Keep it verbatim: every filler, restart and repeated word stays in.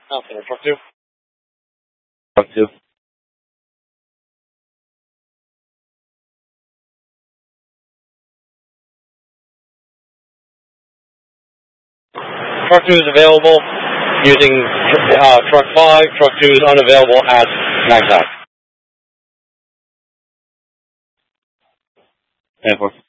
Nothing. Truck two. Truck two. Truck two is available using uh, truck five. Truck two is unavailable at Max Out. ten four.